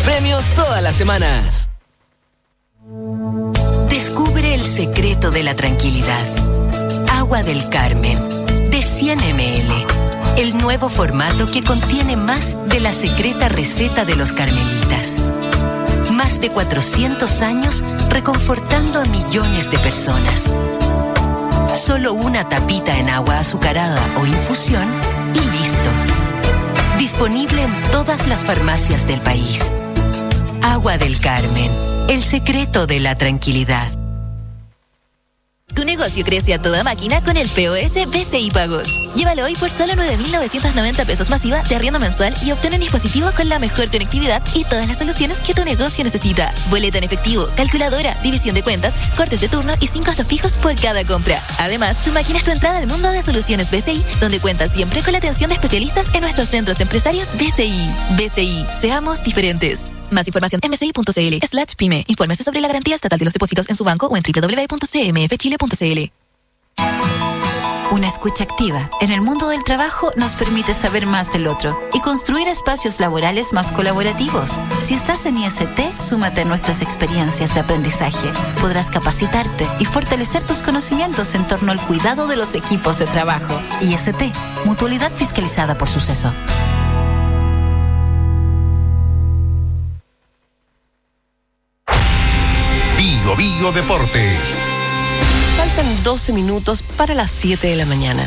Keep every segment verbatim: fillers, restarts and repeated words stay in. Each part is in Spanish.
premios todas las semanas. Descubre el secreto de la tranquilidad. Agua del Carmen, de cien mililitros. El nuevo formato que contiene más de la secreta receta de los carmelitas. Más de cuatrocientos años reconfortando a millones de personas. Solo una tapita en agua azucarada o infusión y listo. Disponible en todas las farmacias del país. Agua del Carmen, el secreto de la tranquilidad. Tu negocio crece a toda máquina con el P O S B C I Pagos. Llévalo hoy por solo nueve mil novecientos noventa pesos masiva de arriendo mensual y obtén un dispositivo con la mejor conectividad y todas las soluciones que tu negocio necesita. Boleta en efectivo, calculadora, división de cuentas, cortes de turno y sin costos fijos por cada compra. Además, tu máquina es tu entrada al mundo de soluciones B C I, donde cuentas siempre con la atención de especialistas en nuestros centros empresarios B C I. B C I, seamos diferentes. Más información en bci.cl slash pyme. Infórmese sobre la garantía estatal de los depósitos en su banco o en doble u doble u doble u punto c m f chile punto c l. Una escucha activa en el mundo del trabajo nos permite saber más del otro y construir espacios laborales más colaborativos. Si estás en I S T, súmate a nuestras experiencias de aprendizaje. Podrás capacitarte y fortalecer tus conocimientos en torno al cuidado de los equipos de trabajo. I S T, Mutualidad Fiscalizada por Suceso. Bio Bio Deportes. Faltan doce minutos para las siete de la mañana.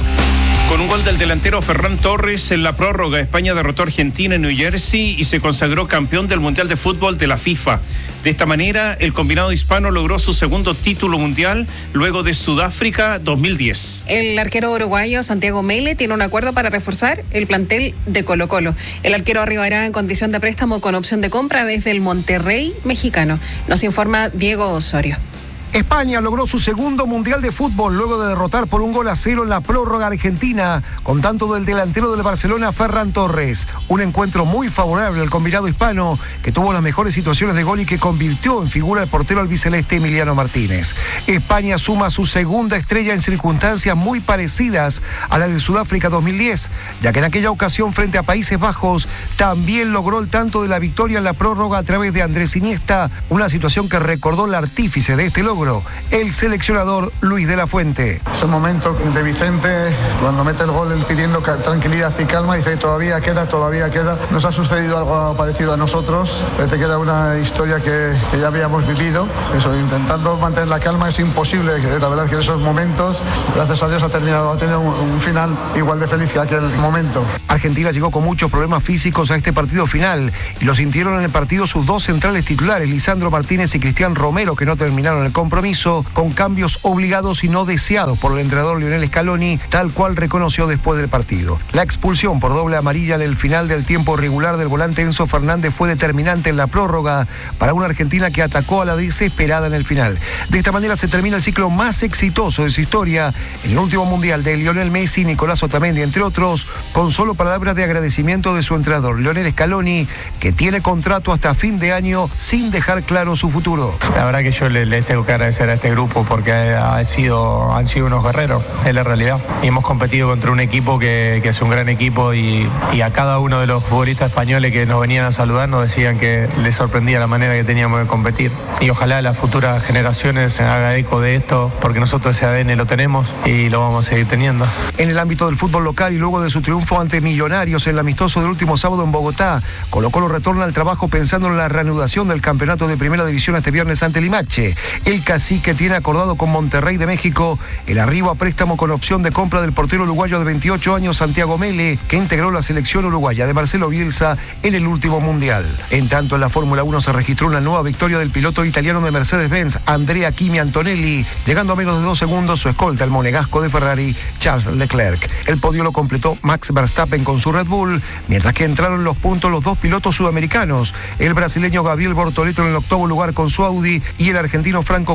Con un gol del delantero Ferran Torres en la prórroga, España derrotó a Argentina en New Jersey y se consagró campeón del Mundial de Fútbol de la FIFA. De esta manera, el combinado hispano logró su segundo título mundial luego de Sudáfrica dos mil diez. El arquero uruguayo Santiago Mele tiene un acuerdo para reforzar el plantel de Colo-Colo. El arquero arribará en condición de préstamo con opción de compra desde el Monterrey mexicano. Nos informa Diego Osorio. España logró su segundo Mundial de Fútbol luego de derrotar por un gol a cero en la prórroga Argentina con tanto del delantero del Barcelona Ferran Torres. Un encuentro muy favorable al combinado hispano que tuvo las mejores situaciones de gol y que convirtió en figura el portero albiceleste Emiliano Martínez. España suma su segunda estrella en circunstancias muy parecidas a la de Sudáfrica dos mil diez, ya que en aquella ocasión frente a Países Bajos también logró el tanto de la victoria en la prórroga a través de Andrés Iniesta, una situación que recordó el artífice de este logro, el seleccionador Luis de la Fuente. Ese momento de Vicente, cuando mete el gol pidiendo tranquilidad y calma, dice todavía queda, todavía queda. Nos ha sucedido algo parecido a nosotros, parece que era una historia que, que ya habíamos vivido. Eso, intentando mantener la calma es imposible, la verdad es que en esos momentos, gracias a Dios ha terminado, ha tenido un, un final igual de feliz que aquel momento. Argentina llegó con muchos problemas físicos a este partido final y lo sintieron en el partido sus dos centrales titulares, Lisandro Martínez y Cristian Romero, que no terminaron el compromiso con cambios obligados y no deseados por el entrenador Lionel Scaloni, tal cual reconoció después del partido. La expulsión por doble amarilla en el final del tiempo regular del volante Enzo Fernández fue determinante en la prórroga para una Argentina que atacó a la desesperada en el final. De esta manera se termina el ciclo más exitoso de su historia en el último mundial de Lionel Messi, Nicolás Otamendi, entre otros, con solo palabras de agradecimiento de su entrenador Lionel Scaloni, que tiene contrato hasta fin de año sin dejar claro su futuro. La verdad que yo le, le tengo que agradecer a este grupo porque ha sido, han sido unos guerreros, es la realidad. Y hemos competido contra un equipo que, que es un gran equipo y, y a cada uno de los futbolistas españoles que nos venían a saludar nos decían que les sorprendía la manera que teníamos de competir. Y ojalá las futuras generaciones se haga eco de esto porque nosotros ese A D N lo tenemos y lo vamos a seguir teniendo. En el ámbito del fútbol local y luego de su triunfo ante Millonarios en el amistoso del último sábado en Bogotá, Colo-Colo retorna al trabajo pensando en la reanudación del campeonato de Primera División este viernes ante Limache. El cacique tiene acordado con Monterrey de México el arribo a préstamo con opción de compra del portero uruguayo de veintiocho años Santiago Mele, que integró la selección uruguaya de Marcelo Bielsa en el último mundial. En tanto, en la Fórmula uno se registró una nueva victoria del piloto italiano de Mercedes-Benz, Andrea Kimi Antonelli, llegando a menos de dos segundos su escolta, el monegasco de Ferrari, Charles Leclerc. El podio lo completó Max Verstappen con su Red Bull, mientras que entraron los puntos los dos pilotos sudamericanos, el brasileño Gabriel Bortoleto en el octavo lugar con su Audi y el argentino Franco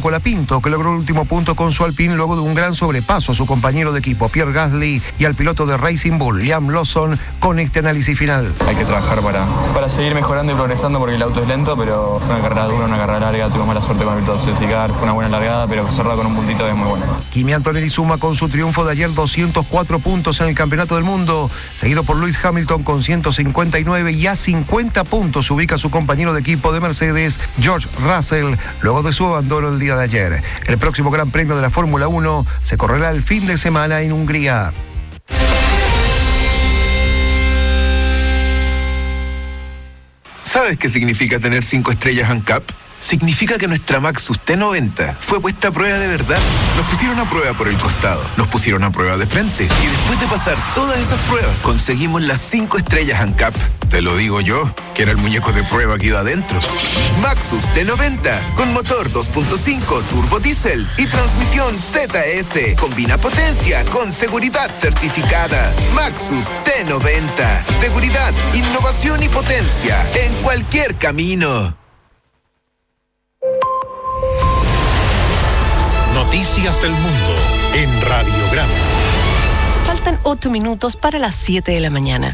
Colapinto, que logró el último punto con su Alpine luego de un gran sobrepaso a su compañero de equipo Pierre Gasly y al piloto de Racing Bull, Liam Lawson, con este análisis final. Hay que trabajar para, para seguir mejorando y progresando porque el auto es lento, pero fue una carrera dura, una carrera larga, tuvimos mala suerte con el piloto de safety car, fue una buena largada, pero cerrar con un puntito es muy bueno. Kimi Antonelli suma con su triunfo de ayer doscientos cuatro puntos en el Campeonato del Mundo, seguido por Lewis Hamilton con ciento cincuenta y nueve, y a cincuenta puntos se ubica su compañero de equipo de Mercedes, George Russell, luego de su abandono el día de ayer. El próximo Gran Premio de la Fórmula uno se correrá el fin de semana en Hungría. ¿Sabes qué significa tener cinco estrellas ANCAP? Significa que nuestra Maxus T noventa fue puesta a prueba de verdad. Nos pusieron a prueba por el costado, nos pusieron a prueba de frente, y después de pasar todas esas pruebas, conseguimos las cinco estrellas ANCAP. Te lo digo yo, que era el muñeco de prueba que iba adentro. Maxus T noventa, con motor dos punto cinco turbo diésel y transmisión Z F. Combina potencia con seguridad certificada. Maxus T noventa. Seguridad, innovación y potencia en cualquier camino. Noticias del mundo en Radiograma. Faltan ocho minutos para las siete de la mañana.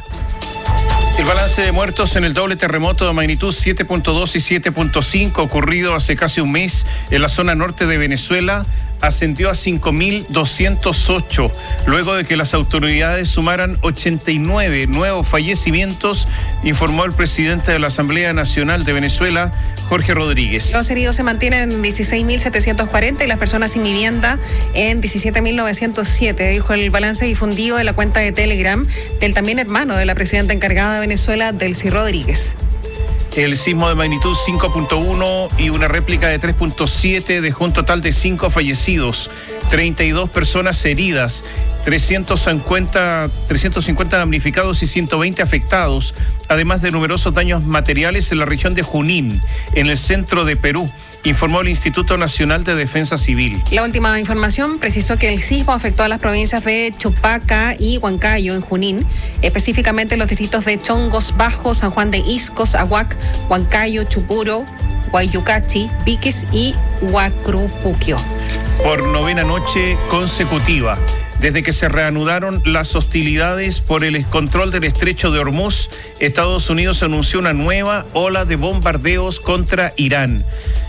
El balance de muertos en el doble terremoto de magnitud siete punto dos y siete punto cinco ocurrido hace casi un mes en la zona norte de Venezuela ascendió a cinco mil doscientos ocho, luego de que las autoridades sumaran ochenta y nueve nuevos fallecimientos, informó el presidente de la Asamblea Nacional de Venezuela, Jorge Rodríguez. Los heridos se mantienen en dieciséis mil setecientos cuarenta y las personas sin vivienda en diecisiete mil novecientos siete, dijo el balance difundido de la cuenta de Telegram del también hermano de la presidenta encargada de Venezuela, Delcy Rodríguez. El sismo de magnitud cinco punto uno y una réplica de tres punto siete dejó un total de cinco fallecidos, treinta y dos personas heridas, trescientos cincuenta, trescientos cincuenta damnificados y ciento veinte afectados, además de numerosos daños materiales en la región de Junín, en el centro de Perú, informó el Instituto Nacional de Defensa Civil. La última información precisó que el sismo afectó a las provincias de Chupaca y Huancayo en Junín, específicamente los distritos de Chongos Bajo, San Juan de Iscos, Ahuac, Huancayo, Chupuro, Guayucachi, Piques y Huacrupuquio. Por novena noche consecutiva, desde que se reanudaron las hostilidades por el control del estrecho de Hormuz, Estados Unidos anunció una nueva ola de bombardeos contra Irán.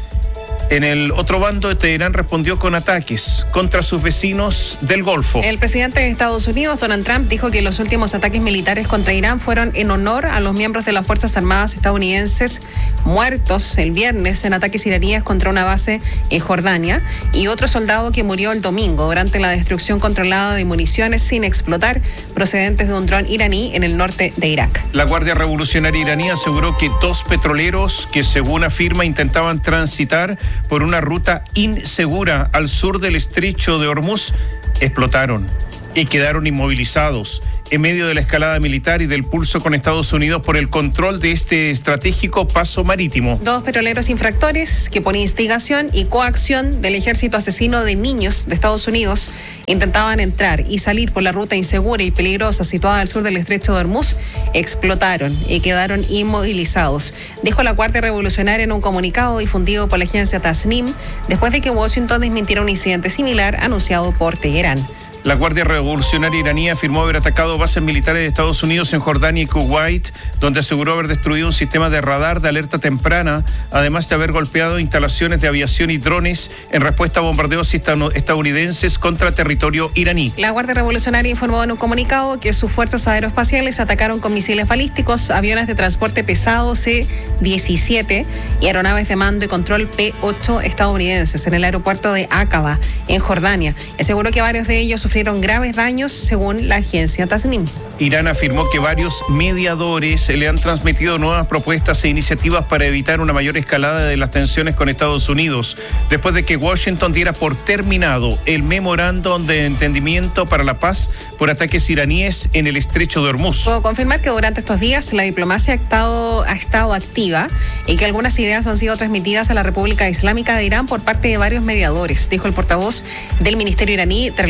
En el otro bando, Teherán respondió con ataques contra sus vecinos del Golfo. El presidente de Estados Unidos, Donald Trump, dijo que los últimos ataques militares contra Irán fueron en honor a los miembros de las Fuerzas Armadas estadounidenses muertos el viernes en ataques iraníes contra una base en Jordania y otro soldado que murió el domingo durante la destrucción controlada de municiones sin explotar procedentes de un dron iraní en el norte de Irak. La Guardia Revolucionaria iraní aseguró que dos petroleros que, según afirma, intentaban transitar por una ruta insegura al sur del estrecho de Hormuz, explotaron y quedaron inmovilizados en medio de la escalada militar y del pulso con Estados Unidos por el control de este estratégico paso marítimo. Dos petroleros infractores que por instigación y coacción del ejército asesino de niños de Estados Unidos intentaban entrar y salir por la ruta insegura y peligrosa situada al sur del estrecho de Hormuz, explotaron y quedaron inmovilizados, dijo la Guardia Revolucionaria en un comunicado difundido por la agencia Tasnim, después de que Washington desmintiera un incidente similar anunciado por Teherán. La Guardia Revolucionaria iraní afirmó haber atacado bases militares de Estados Unidos en Jordania y Kuwait, donde aseguró haber destruido un sistema de radar de alerta temprana, además de haber golpeado instalaciones de aviación y drones en respuesta a bombardeos estadounidenses contra territorio iraní. La Guardia Revolucionaria informó en un comunicado que sus fuerzas aeroespaciales atacaron con misiles balísticos, aviones de transporte pesado C diecisiete y aeronaves de mando y control P ocho estadounidenses en el aeropuerto de Aqaba, en Jordania. Aseguró que varios de ellos sufrieron graves daños, según la agencia Tasnim. Irán afirmó que varios mediadores le han transmitido nuevas propuestas e iniciativas para evitar una mayor escalada de las tensiones con Estados Unidos, después de que Washington diera por terminado el memorándum de entendimiento para la paz por ataques iraníes en el estrecho de Hormuz. Puedo confirmar que durante estos días la diplomacia ha estado, ha estado activa y que algunas ideas han sido transmitidas a la República Islámica de Irán por parte de varios mediadores, dijo el portavoz del Ministerio iraní de Relaciones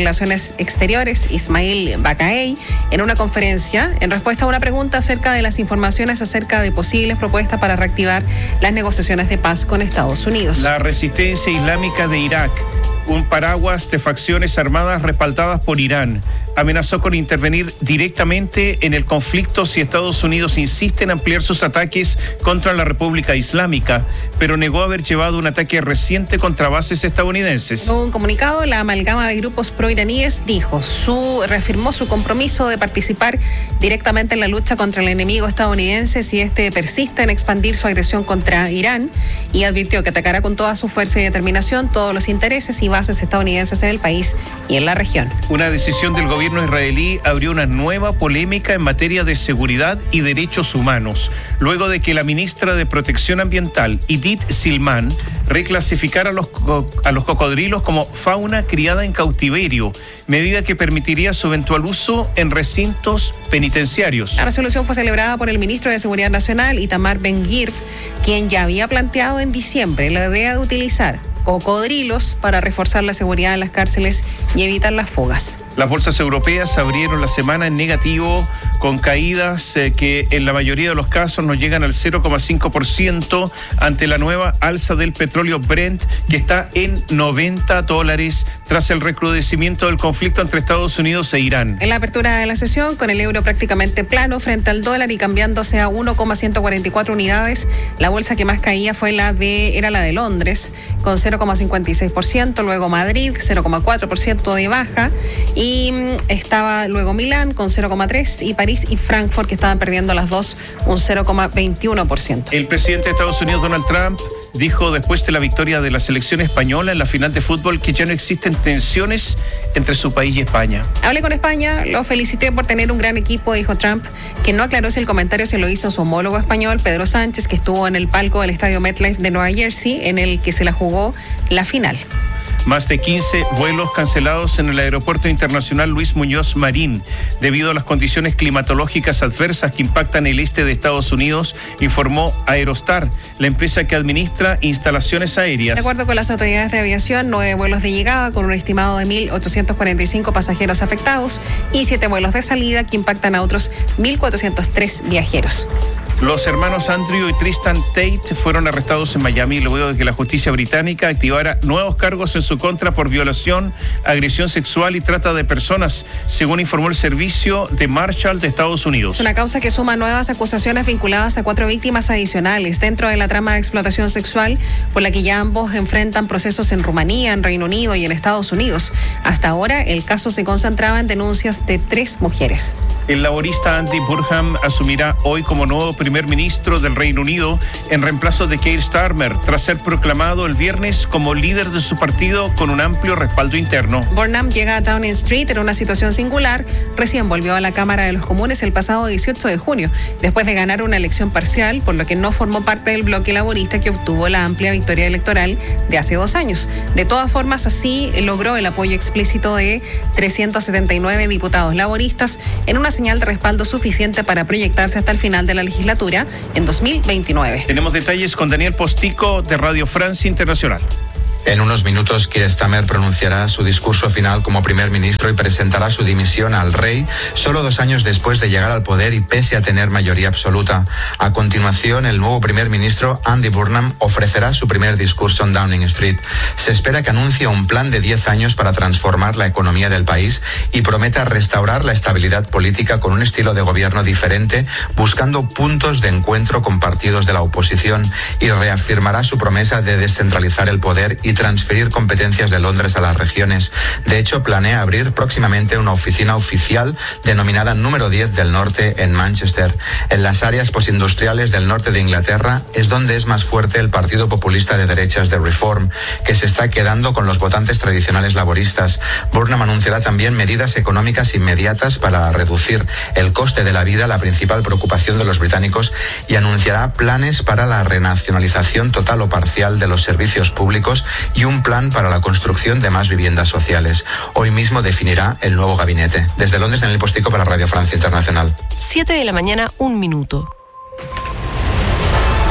Relaciones Exteriores, Ismail Bakaei, en una conferencia en respuesta a una pregunta acerca de las informaciones acerca de posibles propuestas para reactivar las negociaciones de paz con Estados Unidos. La resistencia islámica de Irak, un paraguas de facciones armadas respaldadas por Irán, amenazó con intervenir directamente en el conflicto si Estados Unidos insiste en ampliar sus ataques contra la República Islámica, pero negó haber llevado un ataque reciente contra bases estadounidenses. En un comunicado, la amalgama de grupos proiraníes dijo, su, reafirmó su compromiso de participar directamente en la lucha contra el enemigo estadounidense si este persiste en expandir su agresión contra Irán, y advirtió que atacará con toda su fuerza y determinación todos los intereses y bases estadounidenses en el país y en la región. Una decisión del gobierno israelí abrió una nueva polémica en materia de seguridad y derechos humanos, luego de que la ministra de Protección Ambiental, Idit Silman, reclasificara a los, a los cocodrilos como fauna criada en cautiverio, medida que permitiría su eventual uso en recintos penitenciarios. La resolución fue celebrada por el ministro de Seguridad Nacional, Itamar Ben-Gvir, quien ya había planteado en diciembre la idea de utilizar cocodrilos para reforzar la seguridad en las cárceles y evitar las fugas. Las bolsas europeas abrieron la semana en negativo, con caídas eh, que en la mayoría de los casos no llegan al cero coma cinco por ciento ante la nueva alza del petróleo Brent, que está en noventa dólares tras el recrudecimiento del conflicto entre Estados Unidos e Irán. En la apertura de la sesión, con el euro prácticamente plano frente al dólar y cambiándose a uno coma ciento cuarenta y cuatro unidades, la bolsa que más caía fue la de era la de Londres, con cero coma cincuenta y seis por ciento, luego Madrid, cero coma cuatro por ciento de baja, y estaba luego Milán con cero coma tres por ciento y París y Frankfurt, que estaban perdiendo las dos un cero coma veintiuno por ciento. El presidente de Estados Unidos, Donald Trump, dijo después de la victoria de la selección española en la final de fútbol que ya no existen tensiones entre su país y España. Hablé con España, lo felicité por tener un gran equipo, dijo Trump, que no aclaró si el comentario se lo hizo su homólogo español, Pedro Sánchez, que estuvo en el palco del estadio MetLife de Nueva Jersey, en el que se la jugó la final. Más de quince vuelos cancelados en el Aeropuerto Internacional Luis Muñoz Marín debido a las condiciones climatológicas adversas que impactan el este de Estados Unidos, informó Aerostar, la empresa que administra instalaciones aéreas. De acuerdo con las autoridades de aviación, nueve vuelos de llegada con un estimado de mil ochocientos cuarenta y cinco pasajeros afectados y siete vuelos de salida que impactan a otros mil cuatrocientos tres viajeros. Los hermanos Andrew y Tristan Tate fueron arrestados en Miami luego de que la justicia británica activara nuevos cargos en su contra por violación, agresión sexual y trata de personas, según informó el Servicio de Marshall de Estados Unidos. Es una causa que suma nuevas acusaciones vinculadas a cuatro víctimas adicionales dentro de la trama de explotación sexual, por la que ya ambos enfrentan procesos en Rumanía, en Reino Unido y en Estados Unidos. Hasta ahora, el caso se concentraba en denuncias de tres mujeres. El laborista Andy Burnham asumirá hoy como nuevo primer ministro del Reino Unido en reemplazo de Keir Starmer, tras ser proclamado el viernes como líder de su partido con un amplio respaldo interno. Burnham llega a Downing Street en una situación singular. Recién volvió a la Cámara de los Comunes el pasado dieciocho de junio, después de ganar una elección parcial, por lo que no formó parte del bloque laborista que obtuvo la amplia victoria electoral de hace dos años. De todas formas, así logró el apoyo explícito de trescientos setenta y nueve diputados laboristas en una señal de respaldo suficiente para proyectarse hasta el final de la legislatura en dos mil veintinueve. Tenemos detalles con Daniel Postico de Radio Francia Internacional. En unos minutos, Keir Starmer pronunciará su discurso final como primer ministro y presentará su dimisión al rey, solo dos años después de llegar al poder y pese a tener mayoría absoluta. A continuación, el nuevo primer ministro, Andy Burnham, ofrecerá su primer discurso en Downing Street. Se espera que anuncie un plan de diez años para transformar la economía del país y prometa restaurar la estabilidad política con un estilo de gobierno diferente, buscando puntos de encuentro con partidos de la oposición, y reafirmará su promesa de descentralizar el poder y transferir competencias de Londres a las regiones. De hecho, planea abrir próximamente una oficina oficial denominada Número diez del Norte en Manchester. En las áreas postindustriales del norte de Inglaterra es donde es más fuerte el partido populista de derechas de Reform, que se está quedando con los votantes tradicionales laboristas. Burnham anunciará también medidas económicas inmediatas para reducir el coste de la vida, la principal preocupación de los británicos, y anunciará planes para la renacionalización total o parcial de los servicios públicos y un plan para la construcción de más viviendas sociales. Hoy mismo definirá el nuevo gabinete. Desde Londres, Daniel Postico para Radio Francia Internacional. siete de la mañana, un minuto.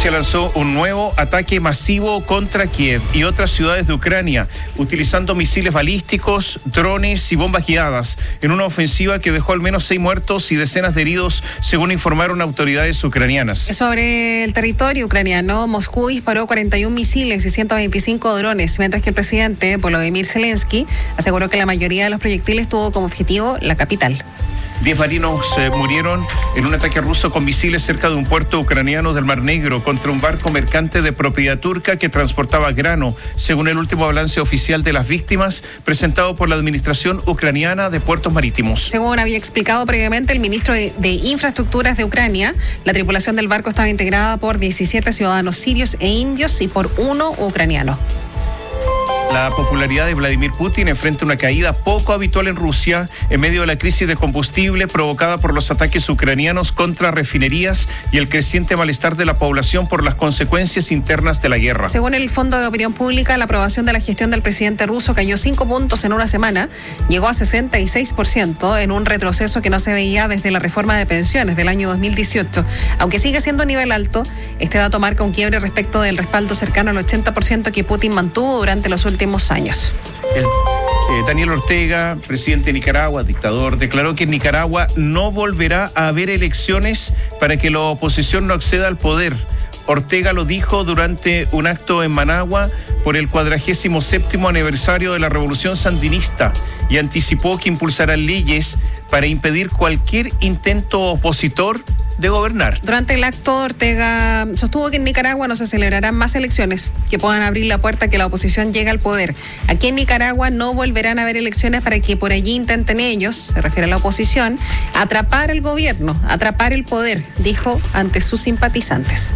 Rusia lanzó un nuevo ataque masivo contra Kiev y otras ciudades de Ucrania, utilizando misiles balísticos, drones y bombas guiadas, en una ofensiva que dejó al menos seis muertos y decenas de heridos, según informaron autoridades ucranianas. Sobre el territorio ucraniano, Moscú disparó cuarenta y un misiles y ciento veinticinco drones, mientras que el presidente Volodymyr Zelensky aseguró que la mayoría de los proyectiles tuvo como objetivo la capital. Diez marinos eh, murieron en un ataque ruso con misiles cerca de un puerto ucraniano del Mar Negro contra un barco mercante de propiedad turca que transportaba grano, según el último balance oficial de las víctimas presentado por la Administración Ucraniana de Puertos Marítimos. Según había explicado previamente el ministro de, de Infraestructuras de Ucrania, la tripulación del barco estaba integrada por diecisiete ciudadanos sirios e indios y por uno ucraniano. La popularidad de Vladimir Putin enfrenta una caída poco habitual en Rusia en medio de la crisis de combustible provocada por los ataques ucranianos contra refinerías y el creciente malestar de la población por las consecuencias internas de la guerra. Según el Fondo de Opinión Pública, la aprobación de la gestión del presidente ruso cayó cinco puntos en una semana, llegó a sesenta y seis por ciento en un retroceso que no se veía desde la reforma de pensiones del año dos mil dieciocho. Aunque sigue siendo un nivel alto, este dato marca un quiebre respecto del respaldo cercano al ochenta por ciento que Putin mantuvo durante los últimos años. El, eh, Daniel Ortega, presidente de Nicaragua, dictador, declaró que en Nicaragua no volverá a haber elecciones para que la oposición no acceda al poder. Ortega lo dijo durante un acto en Managua por el cuadragésimo séptimo aniversario de la Revolución Sandinista y anticipó que impulsará leyes para impedir cualquier intento opositor de gobernar. Durante el acto, Ortega sostuvo que en Nicaragua no se celebrarán más elecciones que puedan abrir la puerta a que la oposición llegue al poder. Aquí en Nicaragua no volverán a haber elecciones para que por allí intenten ellos, se refiere a la oposición, atrapar el gobierno, atrapar el poder, dijo ante sus simpatizantes.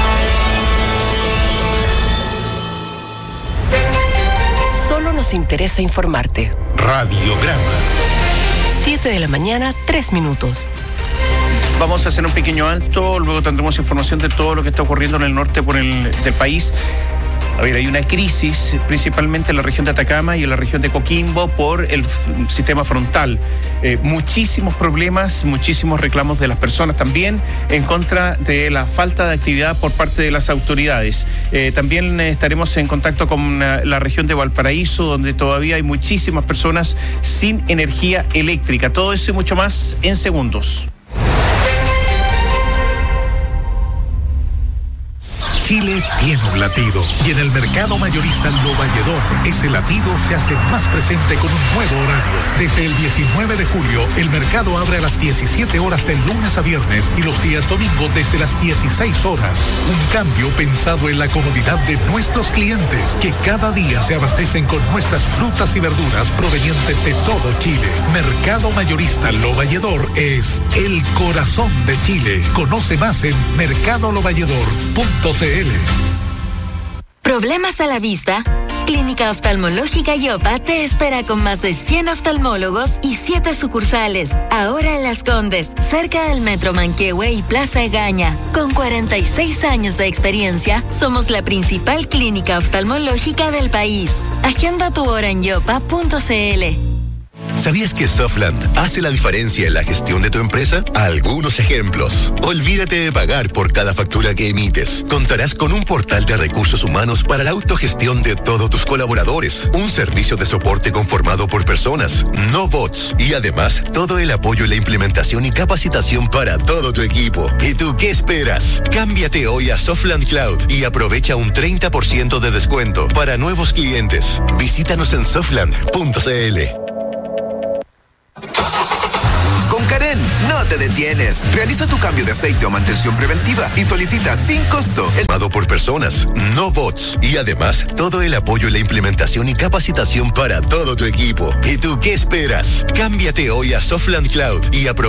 Solo nos interesa informarte. Radiograma. siete de la mañana, tres minutos. Vamos a hacer un pequeño alto, luego tendremos información de todo lo que está ocurriendo en el norte por el, del país. A ver, hay una crisis principalmente en la región de Atacama y en la región de Coquimbo por el f- sistema frontal. Eh, muchísimos problemas, muchísimos reclamos de las personas también en contra de la falta de actividad por parte de las autoridades. Eh, también eh, estaremos en contacto con uh, la región de Valparaíso, donde todavía hay muchísimas personas sin energía eléctrica. Todo eso y mucho más en segundos. Chile tiene un latido y en el mercado mayorista Lo Valledor ese latido se hace más presente con un nuevo horario. Desde el diecinueve de julio el mercado abre a las diecisiete horas de lunes a viernes y los días domingo desde las dieciséis horas. Un cambio pensado en la comodidad de nuestros clientes que cada día se abastecen con nuestras frutas y verduras provenientes de todo Chile. Mercado mayorista Lo Valledor es el corazón de Chile. Conoce más en mercado lo valledor punto c l. ¿Problemas a la vista? Clínica Oftalmológica Yopa te espera con más de cien oftalmólogos y siete sucursales. Ahora en Las Condes, cerca del Metro Manquehue y Plaza Egaña. Con cuarenta y seis años de experiencia, somos la principal clínica oftalmológica del país. Agenda tu hora en yopa punto c l. ¿Sabías que Softland hace la diferencia en la gestión de tu empresa? Algunos ejemplos. Olvídate de pagar por cada factura que emites. Contarás con un portal de recursos humanos para la autogestión de todos tus colaboradores. Un servicio de soporte conformado por personas, no bots. Y además, todo el apoyo en la implementación y capacitación para todo tu equipo. ¿Y tú qué esperas? Cámbiate hoy a Softland Cloud y aprovecha un treinta por ciento de descuento para nuevos clientes. Visítanos en softland punto c l. Con Karen, no te detienes. Realiza tu cambio de aceite o mantención preventiva y solicita sin costo el Formado por personas, no bots. Y además, todo el apoyo en la implementación y capacitación para todo tu equipo. ¿Y tú qué esperas? Cámbiate hoy a Softland Cloud y aprovecha